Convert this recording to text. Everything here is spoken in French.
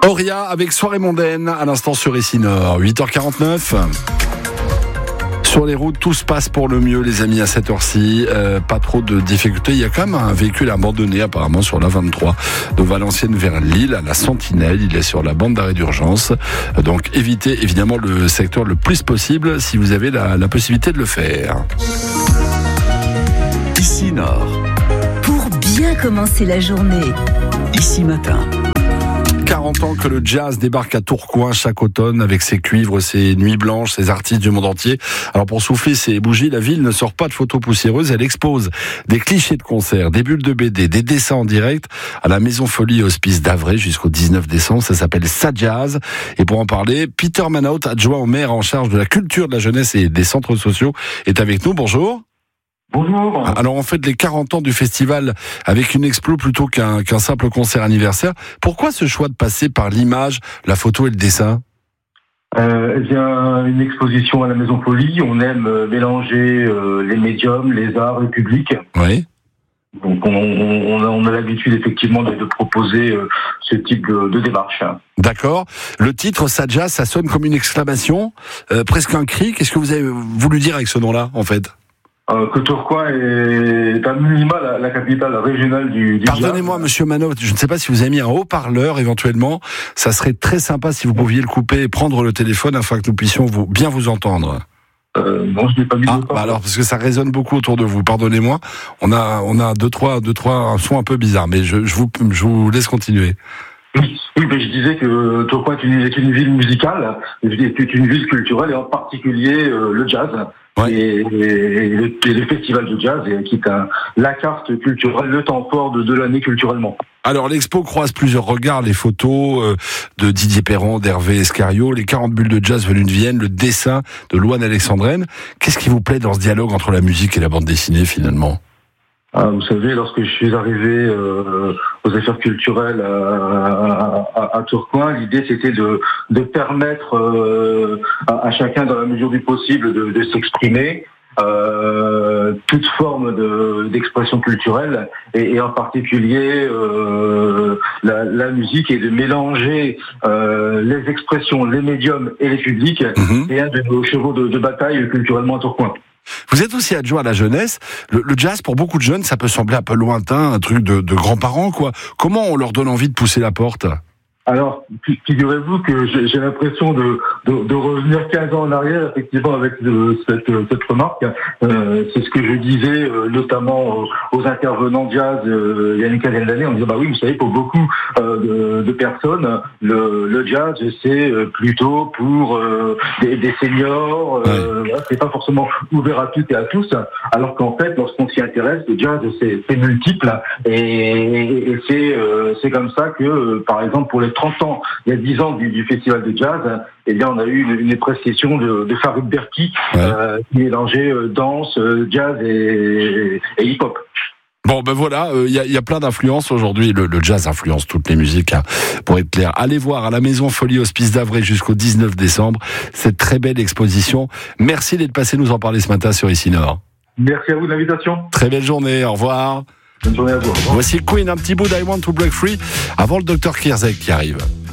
Auria avec Soirée mondaine à l'instant sur Ici Nord, 8h49. Sur les routes, tout se passe pour le mieux, les amis, à cette heure-ci. Pas trop de difficultés. Il y a quand même un véhicule abandonné, apparemment, sur la 23 de Valenciennes vers Lille, à la Sentinelle. Il est sur la bande d'arrêt d'urgence. Donc, évitez évidemment le secteur le plus possible si vous avez la possibilité de le faire. Ici Nord. Pour bien commencer la journée. Ici Matin. 40 ans que le jazz débarque à Tourcoing chaque automne avec ses cuivres, ses nuits blanches, ses artistes du monde entier. Alors pour souffler ses bougies, la ville ne sort pas de photos poussiéreuses, elle expose des clichés de concerts, des bulles de BD, des dessins en direct à la Maison Folie et Hospice d'Avray jusqu'au 19 décembre. Ça s'appelle Ça Jazz. Et pour en parler, Peter Manaut, adjoint au maire en charge de la culture, de la jeunesse et des centres sociaux, est avec nous. Bonjour. Bonjour. Alors on fête les 40 ans du festival avec une explo plutôt qu'un simple concert anniversaire. Pourquoi ce choix de passer par l'image, la photo et le dessin ? Il y a une exposition à la Maison Folie. On aime mélanger les médiums, les arts, le public. Oui. Donc on a l'habitude effectivement de proposer ce type de démarche. D'accord. Le titre Ça Jazz, ça sonne comme une exclamation, presque un cri. Qu'est-ce que vous avez voulu dire avec ce nom-là, en fait ? Que Tourcoing est à minima la capitale régionale du Pardonnez-moi, monsieur Manaut, je ne sais pas si vous avez mis un haut-parleur éventuellement. Ça serait très sympa si vous pouviez le couper et prendre le téléphone afin que nous puissions bien vous entendre. Non, je n'ai pas mis de haut-parleur. Alors, parce que ça résonne beaucoup autour de vous. Pardonnez-moi. On a deux, trois, un son un peu bizarre, mais je vous laisse continuer. Oui, mais je disais que Tourcoing est une ville musicale, est une ville culturelle et en particulier le jazz. Ouais. Et le festival de jazz qui est la carte culturelle, le temps fort de l'année culturellement. Alors l'expo croise plusieurs regards, les photos de Didier Perron, d'Hervé Escario, les 40 bulles de jazz venues de Vienne, le dessin de Louane Alexandrenne. Qu'est-ce qui vous plaît dans ce dialogue entre la musique et la bande dessinée finalement ? Vous savez, lorsque je suis arrivé aux affaires culturelles à Tourcoing, l'idée c'était de permettre à chacun, dans la mesure du possible, de s'exprimer. Toute forme d'expression culturelle et en particulier la musique, et de mélanger les expressions, les médiums et les publics. C'est un de nos chevaux de bataille culturellement à Tourcoing. Vous êtes aussi adjoint à la jeunesse. Le jazz, pour beaucoup de jeunes, ça peut sembler un peu lointain, un truc de grands-parents, quoi. Comment on leur donne envie de pousser la porte ? Alors, figurez-vous que j'ai l'impression de revenir 15 ans en arrière, effectivement, avec cette remarque. C'est ce que je disais notamment aux intervenants jazz il y a une quinzaine d'années. On disait, bah oui, vous savez, pour beaucoup de personnes, le jazz, c'est plutôt pour des seniors. Voilà, c'est pas forcément ouvert à toutes et à tous. Alors qu'en fait, lorsqu'on s'y intéresse, le jazz, c'est multiple. Et c'est comme ça que, par exemple, pour les 30 ans, il y a 10 ans du festival de jazz, eh bien, on a eu une prestation de Farid Berki, qui mélangeait danse, jazz et hip-hop. Bon, ben voilà, il y a plein d'influences aujourd'hui. Le jazz influence toutes les musiques, hein, pour être clair. Allez voir à la Maison Folie Hospice d'Avray jusqu'au 19 décembre cette très belle exposition. Merci d'être passé nous en parler ce matin sur Ici Nord. Merci à vous de l'invitation. Très belle journée, au revoir. Bonne journée à vous. Au revoir. Voici Queen, un petit bout d'I Want to Break Free avant le Dr Kirzek qui arrive.